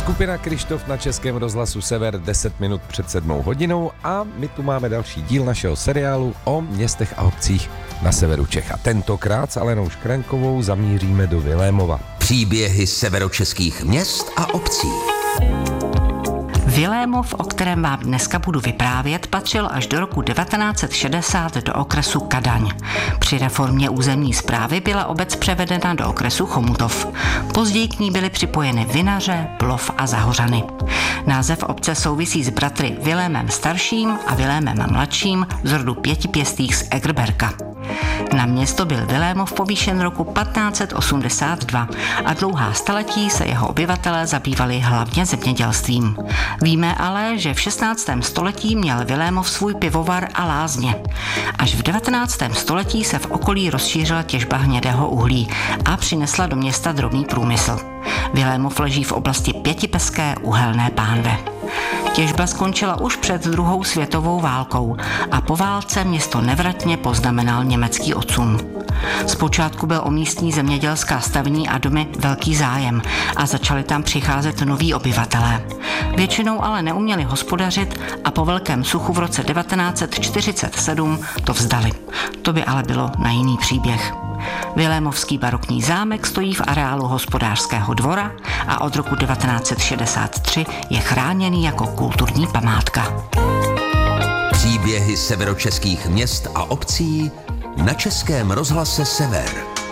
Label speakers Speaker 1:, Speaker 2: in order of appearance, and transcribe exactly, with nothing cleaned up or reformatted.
Speaker 1: Skupina Kryštof na Českém rozhlasu Sever deset minut před sedmou hodinou a my tu máme další díl našeho seriálu o městech a obcích na severu Čech. A tentokrát s Alenou Škrankovou zamíříme do Vilémova.
Speaker 2: Příběhy severočeských měst a obcí.
Speaker 3: Vilémov, o kterém vám dneska budu vyprávět, patřil až do roku devatenáct set šedesát do okresu Kadaň. Při reformě územní správy byla obec převedena do okresu Chomutov. Později k ní byly připojeny Vinaře, Plov a Zahořany. Název obce souvisí s bratry Vilémem starším a Vilémem mladším z rodu pětipěstých z Egerberka. Na město byl Vilémov povýšen roku patnáct set osmdesát dva a dlouhá staletí se jeho obyvatelé zabývali hlavně zemědělstvím. Víme ale, že v šestnáctém století měl Vilémov svůj pivovar a lázně. Až v devatenáctém století se v okolí rozšířila těžba hnědého uhlí a přinesla do města drobný průmysl. Vilémov leží v oblasti pětipeské uhelné pánve. Těžba skončila už před druhou světovou válkou a po válce město nevratně poznamenal německý odsun. Zpočátku byl o místní zemědělská stavení a domy velký zájem a začali tam přicházet noví obyvatelé. Většinou ale neuměli hospodařit a po velkém suchu v roce devatenáct set čtyřicet sedm to vzdali. To by ale bylo na jiný příběh. Vilémovský barokní zámek stojí v areálu hospodářského dvora a od roku devatenáct set šedesát tři je chráněný jako kulturní památka.
Speaker 2: Příběhy severočeských měst a obcí na Českém rozhlase Sever.